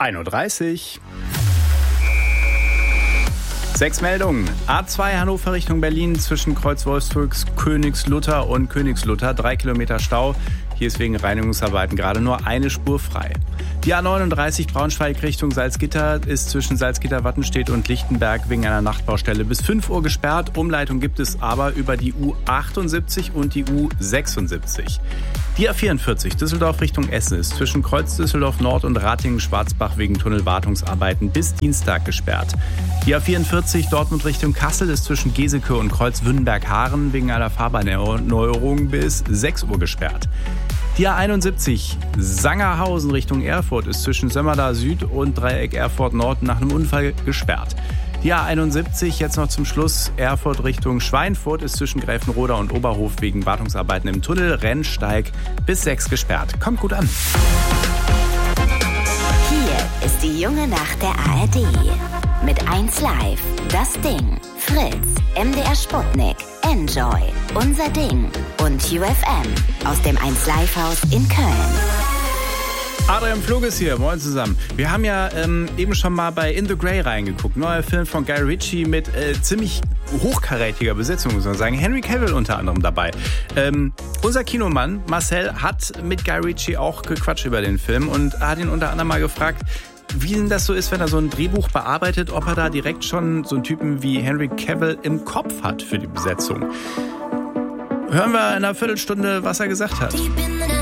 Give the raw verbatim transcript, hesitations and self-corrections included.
ein Uhr dreißig. Sechs Meldungen. A zwei Hannover Richtung Berlin zwischen Kreuz Wolfsburg, Königslutter und Königslutter. Drei Kilometer Stau. Hier ist wegen Reinigungsarbeiten gerade nur eine Spur frei. Die A neununddreißig Braunschweig Richtung Salzgitter ist zwischen Salzgitter-Wattenstedt und Lichtenberg wegen einer Nachtbaustelle bis fünf Uhr gesperrt. Umleitung gibt es aber über die U achtundsiebzig und die U sechsundsiebzig. Die A vierundvierzig Düsseldorf Richtung Essen ist zwischen Kreuz Düsseldorf Nord und Ratingen-Schwarzbach wegen Tunnelwartungsarbeiten bis Dienstag gesperrt. Die A vierundvierzig Dortmund Richtung Kassel ist zwischen Geseke und Kreuz-Wünnenberg-Haaren wegen einer Fahrbahnerneuerung bis sechs Uhr gesperrt. Die A einundsiebzig Sangerhausen Richtung Erfurt ist zwischen Sömmerda Süd und Dreieck Erfurt Nord nach einem Unfall gesperrt. Die A einundsiebzig, jetzt noch zum Schluss, Erfurt Richtung Schweinfurt ist zwischen Gräfenroda und Oberhof wegen Wartungsarbeiten im Tunnel Rennsteig bis sechs gesperrt. Kommt gut an. Hier ist die junge Nacht der A R D. Mit eins Live, Das Ding, Fritz, M D R Sputnik, Enjoy, Unser Ding und U F M aus dem eins Live Haus in Köln. Adrian Flug ist hier, moin zusammen. Wir haben ja ähm, eben schon mal bei In the Grey reingeguckt. Neuer Film von Guy Ritchie mit äh, ziemlich hochkarätiger Besetzung, muss man sagen. Henry Cavill unter anderem dabei. Ähm, unser Kinomann Marcel hat mit Guy Ritchie auch gequatscht über den Film und hat ihn unter anderem mal gefragt, wie denn das so ist, wenn er so ein Drehbuch bearbeitet, ob er da direkt schon so einen Typen wie Henry Cavill im Kopf hat für die Besetzung. Hören wir in einer Viertelstunde, was er gesagt hat.